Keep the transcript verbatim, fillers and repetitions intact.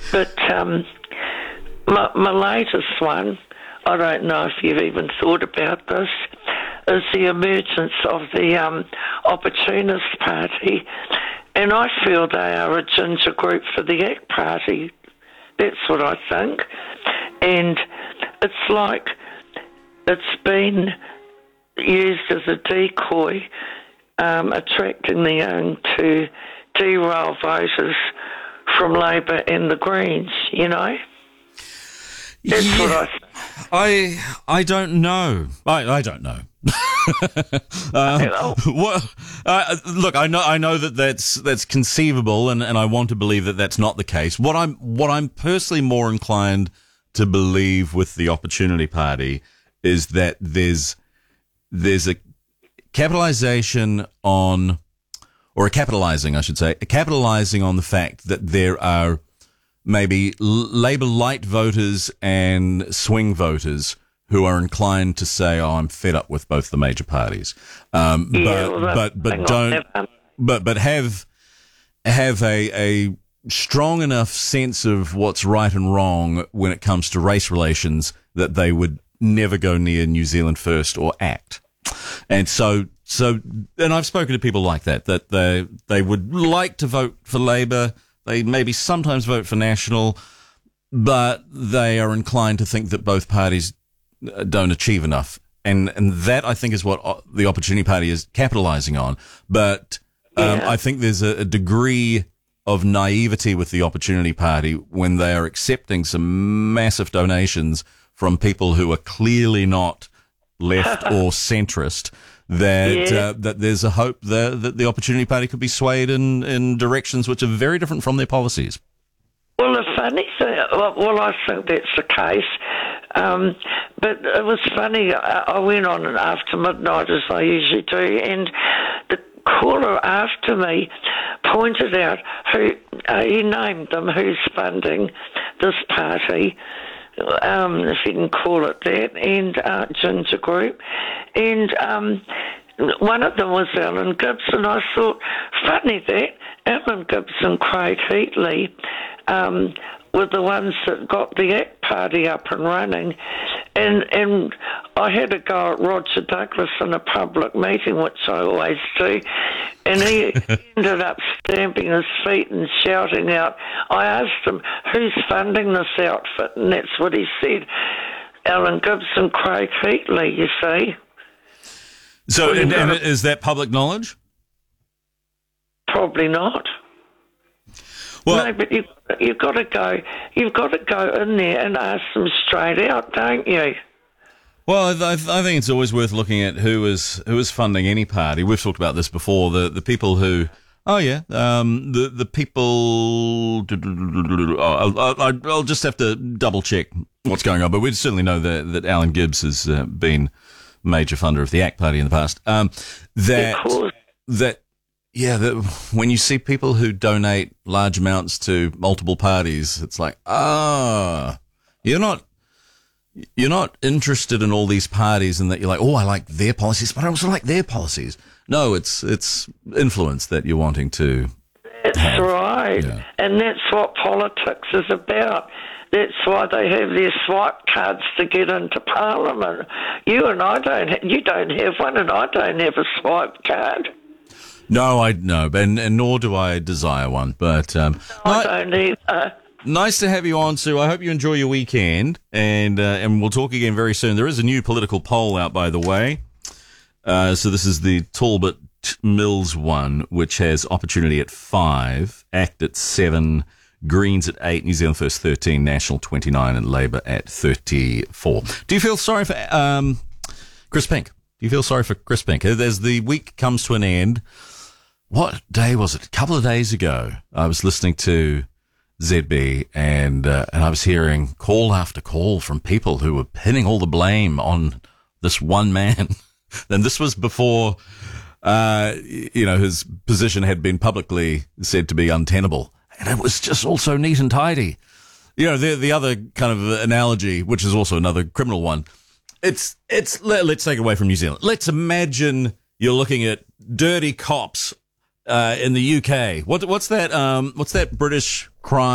But um, my, my latest one, I don't know if you've even thought about this, is the emergence of the um, Opportunist Party. And I feel they are a ginger group for the ACT Party. That's what I think. And it's like it's been used as a decoy, um, attracting the young to derail voters from Labour and the Greens, you know? That's yeah, what I think. I, I don't know. I, I don't know. um, what, uh, look, I know, I know that that's that's conceivable, and, and I want to believe that that's not the case. What I'm, what I'm personally more inclined to believe with the Opportunity Party is that there's there's a capitalization on, or a capitalizing, I should say, a capitalizing on the fact that there are maybe Labour light voters and swing voters who are inclined to say, "Oh, I'm fed up with both the major parties," um, Yeah, but well, but but don't but but have have a a strong enough sense of what's right and wrong when it comes to race relations that they would never go near New Zealand First or ACT. And so so and I've spoken to people like that that they they would like to vote for Labour. They maybe sometimes vote for National, but they are inclined to think that both parties don't achieve enough. And and that, I think, is what the Opportunity Party is capitalizing on. But um, Yeah. I think there's a, a degree of naivety with the Opportunity Party when they are accepting some massive donations from people who are clearly not left or centrist, that Yeah. uh, that there's a hope there that the Opportunity Party could be swayed in, in directions which are very different from their policies. Well, the funny thing, well, well I think that's the case. Um, but it was funny, I, I went on after midnight, as I usually do, and the caller after me pointed out who, uh, he named them, who's funding this party, um, if you can call it that, and uh, Ginger Group. And um, one of them was Alan Gibson. I thought, funny that, Alan Gibson, Craig Heatley, um, were the ones that got the ACT Party up and running. And and I had a go at Roger Douglas in a public meeting, which I always do, and he ended up stamping his feet and shouting out. I asked him, who's funding this outfit? And that's what he said, Alan Gibson, Craig Heatley, you see. So Well, and, and gotta- is that public knowledge? Probably not. Well, No, but you, you've got to go. You've got to go in there and ask them straight out, don't you? Well, I, I think it's always worth looking at who is who is funding any party. We've talked about this before. The the people who, oh yeah, um, the the people. Oh, I'll, I'll, I'll just have to double check what's going on, but we certainly know that that Alan Gibbs has uh, been major funder of the ACT Party in the past. Um, that Of course. that. Yeah, that when you see people who donate large amounts to multiple parties, it's like, ah, you're not, you're not interested in all these parties, and that you're like, oh, I like their policies, but I also like their policies. No, it's it's influence that you're wanting to. That's have. right. Yeah. And that's what politics is about. That's why they have their swipe cards to get into Parliament. You and I don't. Ha- you don't have one, and I don't have a swipe card. No, I no, and, and nor do I desire one. But um, I ni- don't either. nice to have you on, Sue. I hope you enjoy your weekend, and uh, and we'll talk again very soon. There is a new political poll out, by the way. Uh, so this is the Talbot Mills one, which has Opportunity at five, ACT at seven, Greens at eight, New Zealand First thirteen, National twenty-nine, and Labour at thirty-four. Do you feel sorry for um, Chris Pink? Do you feel sorry for Chris Pink? As the week comes to an end, what day was it? A couple of days ago, I was listening to Z B, and uh, and I was hearing call after call from people who were pinning all the blame on this one man. And this was before, uh, you know, his position had been publicly said to be untenable. And it was just all so neat and tidy. You know, the the other kind of analogy, which is also another criminal one, it's, it's, let, let's take it away from New Zealand. Let's imagine you're looking at dirty cops, uh, in the U K. What, what's that, um, what's that British crime?